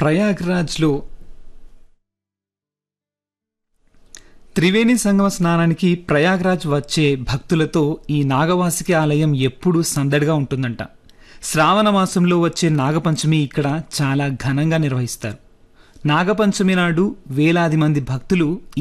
ప్రయాగ్రాజ్లో త్రివేణి సంగమ స్నానానికి ప్రయాగ్రాజ్ వచ్చే భక్తులతో ఈ నాగవాసికి ఆలయం ఎప్పుడూ సందడిగా ఉంటుందంట. శ్రావణ మాసంలో వచ్చే నాగపంచమి ఇక్కడ చాలా ఘనంగా నిర్వహిస్తారు. నాగపంచమి నాడు వేలాది మంది భక్తులు